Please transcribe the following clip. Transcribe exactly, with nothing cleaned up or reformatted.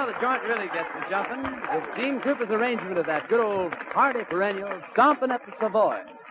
Now the joint really gets to jumping. It's Gene Cooper's arrangement of that good old hearty perennial, Stompin' at the Savoy.